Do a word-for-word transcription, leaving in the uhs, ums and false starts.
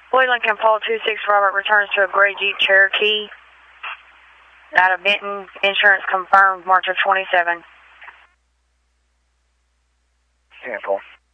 Floyd Lincoln Paul two six Robert returns to a gray Jeep Cherokee out of Benton. Insurance confirmed March of twenty-seven. Cancel.